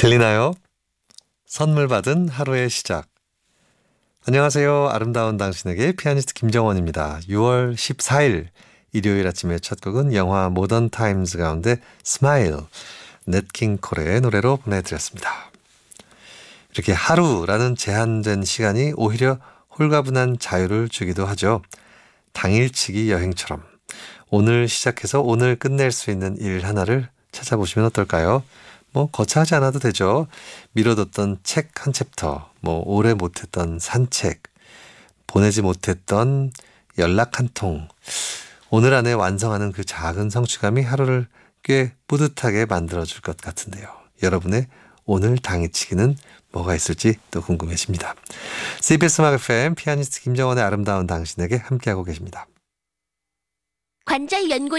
들리나요? 선물 받은 하루의 시작. 안녕하세요. 아름다운 당신에게 피아니스트 김정원입니다. 6월 14일 일요일 아침의 첫 곡은 영화 모던 타임즈 가운데 스마일, 넷킹 콜의 노래로 보내드렸습니다. 이렇게 하루라는 제한된 시간이 오히려 홀가분한 자유를 주기도 하죠. 당일치기 여행처럼 오늘 시작해서 오늘 끝낼 수 있는 일 하나를 찾아보시면 어떨까요? 거창하지 않아도 되죠. 미뤄뒀던 책 한 챕터, 오래 못했던 산책, 보내지 못했던 연락 한 통. 오늘 안에 완성하는 그 작은 성취감이 하루를 꽤 뿌듯하게 만들어줄 것 같은데요. 여러분의 오늘 당일치기는 뭐가 있을지 또 궁금해집니다. CBS 음악 FM 피아니스트 김정원의 아름다운 당신에게 함께하고 계십니다. 관절 연골